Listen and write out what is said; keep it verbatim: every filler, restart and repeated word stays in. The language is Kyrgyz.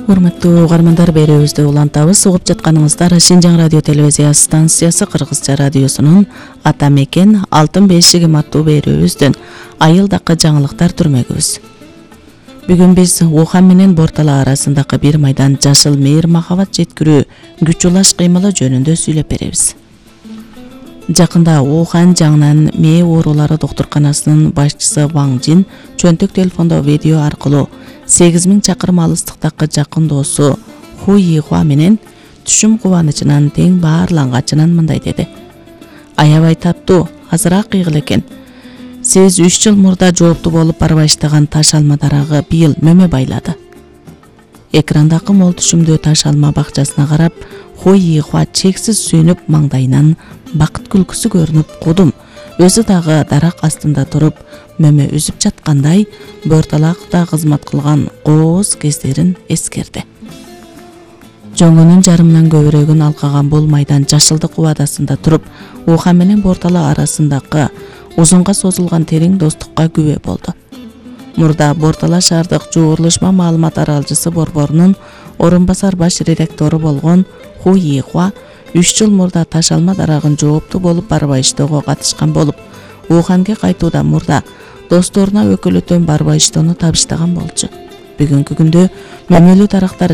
Урматтуу угармандар, берүүбүздү улантабыз. Угуп жатканыңыздар Шинжаң радио телевизия станциясы Кыргызча радиосунун Ата мекен Алтын бешигим аттуу берүүбүздөн айылдакы жаңылыктар түрмөгүбүз. Бүгүн биз Ухан менен Бортала арасындагы бир майдан жашыл мейир махабат жеткирүү күч улаш кыймылы жөнүндө сүйлөп беребиз. Жакында Ухан жаңынан мээ оорулары доктурканасынын башчысы Ваң Жин чөнтөк телефондо видео аркылуу сегиз миң чакырым алыстыктагы жакын доосу Ху Йихуа менен түшүм кубанычынан тең баарлангачынан мындай деди. Аябай таттуу, азыраак кыйгыл экен. Сиз үч жыл мурда жоопту болуп бара баштаган таш алма дарагы быйыл мөмө байлады. Экрандагы мол түшүмдүү таш алма бакчасына карап, Ху Йихуа чексиз сүйүнүп, маңдайынан бакыт күлкүсү көрүнүп, кудум өзү дагы дарак астында туруп, мөмө үзүп жаткандай Борталакта кызмат кылган кооз кездерин эскерди. Жөнгөнүн жарымынан көбүрөгүн алкаган бул майдан жашылдык убадасында туруп, Ухан менен Бортала арасындагы узунга созулган терең достукка күбө болду. Мурда Бортала шаардык жуурулушма маалымат аралчысы борборунун орун басар баш редактору болгон Ху Йихуа үч жыл мурда таш алма дарагын жоопту болуп барбай иштөөгө катышкан болуп, Уханга кайтууда мурда досторуна өкүлөтөн барбай иштоону табыштаган болчу. Бүгүнкү күндө мөмөлүү дарактар